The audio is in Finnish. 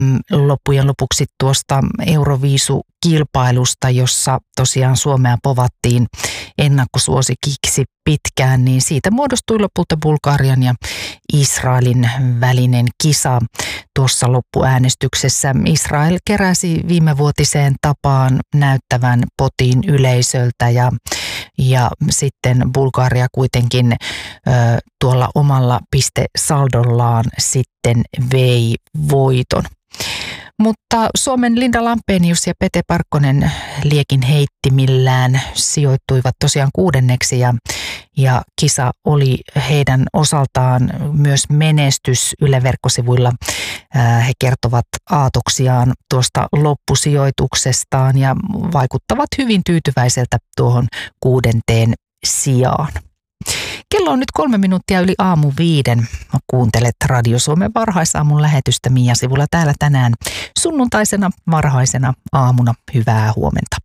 loppujen lopuksi tuosta Euroviisukilpailusta, jossa tosiaan Suomea povattiin ennakkosuosikiksi pitkään, niin siitä muodostui lopulta Bulgarian ja Israelin välinen kisa tuossa loppuäänestyksessä. Israel keräsi viimevuotiseen tapaan näyttävän potin yleisöltä ja sitten Bulgaria kuitenkin tuolla omalla pistesaldollaan sitten vei voiton. Mutta Suomen Linda Lampenius ja Pete Parkkonen liekin heittimillään sijoittuivat tosiaan 6. ja kisa oli heidän osaltaan myös menestys Yle verkkosivuilla. He kertovat aatoksiaan tuosta loppusijoituksestaan ja vaikuttavat hyvin tyytyväiseltä tuohon 6. sijaan. Kello on nyt 3 minuuttia yli 4:05. Kuuntelet Radio Suomen varhaisaamun lähetystä Mia Sivulla täällä tänään sunnuntaisena varhaisena aamuna. Hyvää huomenta.